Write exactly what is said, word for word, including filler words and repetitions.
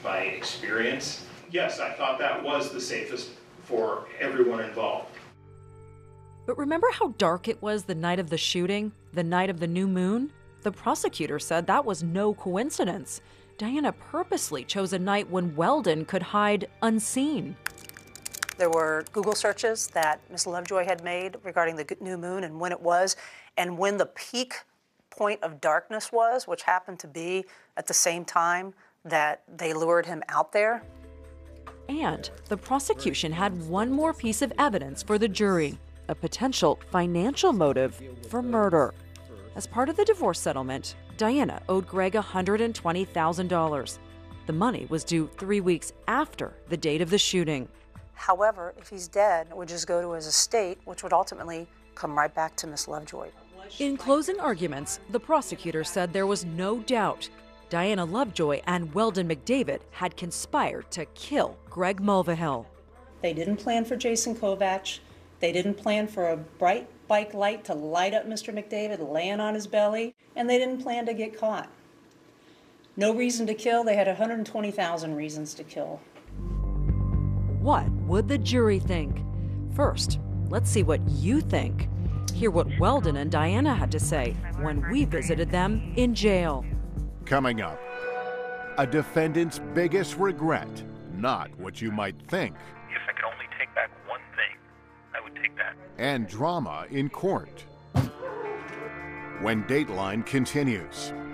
by experience, yes, I thought that was the safest for everyone involved. But remember how dark it was the night of the shooting, the night of the new moon? The prosecutor said that was no coincidence. Diana purposely chose a night when Weldon could hide unseen. There were Google searches that Miss Lovejoy had made regarding the new moon and when it was, and when the peak point of darkness was, which happened to be at the same time that they lured him out there. And the prosecution had one more piece of evidence for the jury, a potential financial motive for murder. As part of the divorce settlement, Diana owed Greg one hundred twenty thousand dollars. The money was due three weeks after the date of the shooting. However, if he's dead, it would just go to his estate, which would ultimately come right back to Miss Lovejoy. In closing arguments, the prosecutor said there was no doubt Diana Lovejoy and Weldon McDavid had conspired to kill Greg Mulvihill. They didn't plan for Jason Kovach. They didn't plan for a bright bike light to light up Mister McDavid laying on his belly, and they didn't plan to get caught. No reason to kill. They had one hundred twenty thousand reasons to kill. What would the jury think? First, let's see what you think. Hear what Weldon and Diana had to say when we visited them in jail. Coming up, a defendant's biggest regret, not what you might think. If I could only take back one thing, I would take that. And drama in court. When Dateline continues.